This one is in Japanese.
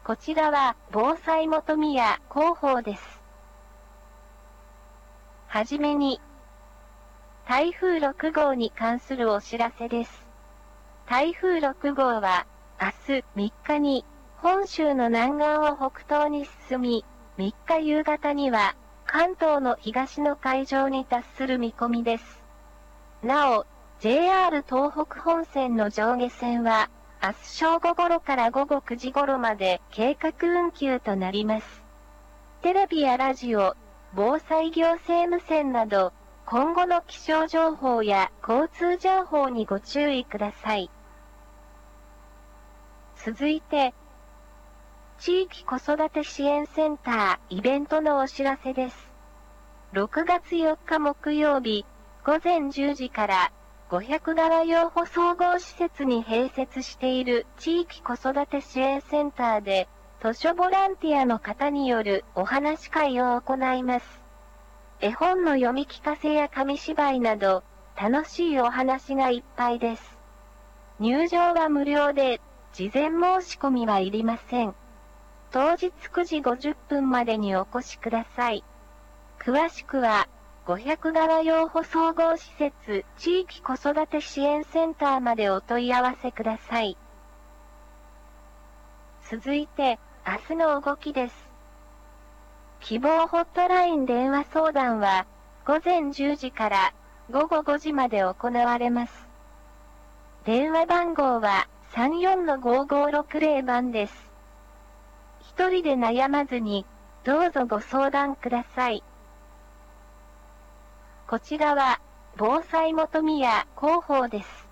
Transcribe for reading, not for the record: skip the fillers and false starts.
こちらは防災元宮広報です。はじめに、台風6号に関するお知らせです。台風6号は明日3日に本州の南岸を北東に進み、3日夕方には関東の東の海上に達する見込みです。なお、JR 東北本線の上下線は、明日正午頃から午後9時頃まで計画運休となります。テレビやラジオ、防災行政無線など、今後の気象情報や交通情報にご注意ください。続いて、地域子育て支援センターイベントのお知らせです。6月4日木曜日、午前10時から、500川養護総合施設に併設している地域子育て支援センターで、図書ボランティアの方によるお話し会を行います。絵本の読み聞かせや紙芝居など、楽しいお話がいっぱいです。入場は無料で、事前申し込みはいりません。当日9時50分までにお越しください。詳しくは、500川養護総合施設地域子育て支援センターまでお問い合わせください。続いて、明日の動きです。希望ホットライン電話相談は、午前10時から午後5時まで行われます。電話番号は 34-5560 番です。一人で悩まずに、どうぞご相談ください。こちらは、防災元宮広報です。